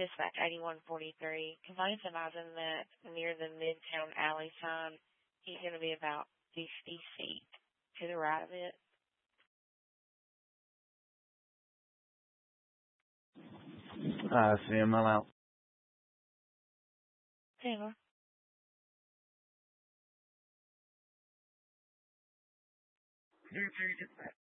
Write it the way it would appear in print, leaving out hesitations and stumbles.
Dispatch 8143. Can I advise him that near the Midtown Alley sign, he's going to be about 50 feet to the right of it? I see him. I'm out. Taylor. Dispatch